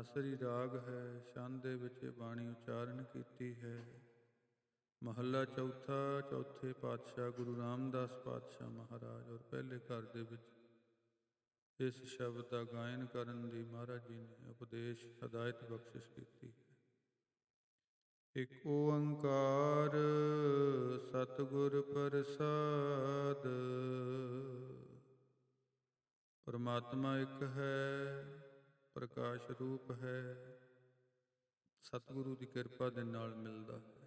ਨਾਸਰੀ ਰਾਗ ਹੈ। ਛੰਦ ਦੇ ਵਿੱਚ ਇਹ ਬਾਣੀ ਉਚਾਰਨ ਕੀਤੀ ਹੈ। ਮਹੱਲਾ ਚੌਥਾ। ਚੌਥੇ ਪਾਤਸ਼ਾਹ ਗੁਰੂ ਰਾਮਦਾਸ ਪਾਤਸ਼ਾਹ ਮਹਾਰਾਜ ਔਰ ਪਹਿਲੇ ਘਰ ਦੇ ਵਿੱਚ ਇਸ ਸ਼ਬਦ ਦਾ ਗਾਇਨ ਕਰਨ ਦੀ ਮਹਾਰਾਜ ਜੀ ਨੇ ਉਪਦੇਸ਼ ਹਦਾਇਤ ਬਖਸ਼ਿਸ਼ ਕੀਤੀ ਹੈ। ਇੱਕ ਓੰਕਾਰ ਸਤਿਗੁਰ ਪ੍ਰਸਾਦ। ਪਰਮਾਤਮਾ ਇੱਕ ਹੈ, ਪ੍ਰਕਾਸ਼ ਰੂਪ ਹੈ, ਸਤਿਗੁਰੂ ਦੀ ਕਿਰਪਾ ਦੇ ਨਾਲ ਮਿਲਦਾ ਹੈ।